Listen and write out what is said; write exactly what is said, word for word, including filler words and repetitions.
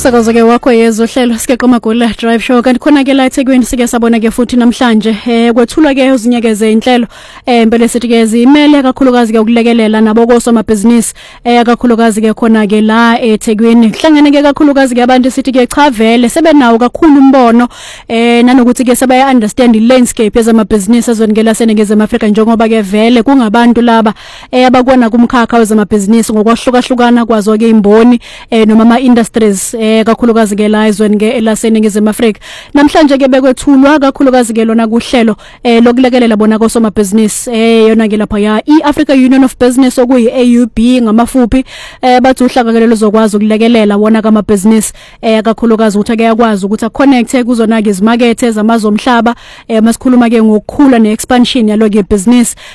Umsakazo ke wakho yezwe uhlelo sike Qomagola Drive Show kanti khona ke la eThekwini sike sabona ke futhi namhlanje eh kwethulwa ke uzinyekeze inhlelo eh impela sithi ke zimele kakhulukazi ke ukulekelela nabo kosomabhizinisi eh kakhulukazi ke khona ke la eThekwini kuhlangene ke kakhulukazi ke abantu sithi ke cha vele sebenawo kakhulu umbono eh nanokuthi ke sebaya understand ilandscape yezamabhizinisi ezoningela senengezwe Afrika njengoba ke vele kungabantu laba eh abakona kumkhakha wezamabhizinisi ngokwahlukahlukana kwazo ke imboni eh noma ama industries eh kakhulukazi ke la ezweni ke elaseningezwe Afrika namhlanje ke bekwethulwa kakhulukazi ke lona kuhlelo eh lokulekelela bona kosomabhizinisi eh yona ke lapha ya iAfrica Union of Business okuyi A U B ngamafuphi eh bathi uhlanganyelo zokwazi ukulekelela wona kamabhizinisi eh kakhulukazi ukuthi ake yakwazi ukuthi aconnect kuzona ke izimakethe zamazwe omhlaba eh masikhuluma ke ngokukhula neexpansion yalo ke business